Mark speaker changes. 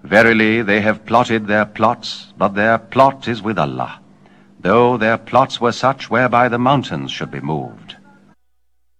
Speaker 1: Verily, they have plotted their plots, but their plot is with Allah, though their plots were such whereby the mountains should be moved.